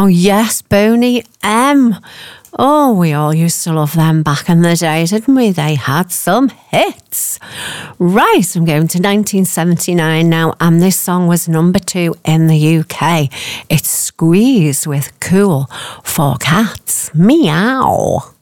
Oh, yes, Boney M. Oh, we all used to love them back in the day, didn't we? They had some hits. Right, I'm going to 1979 now, and this song was number 2 in the UK. It's Squeeze with Cool for Cats. Meow.